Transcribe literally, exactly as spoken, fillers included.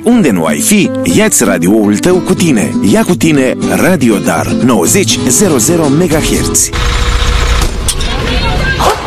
unde nu ai fi, ia-ți radioul tău cu tine. Ia cu tine Radio Dar nouăzeci virgulă zero MHz.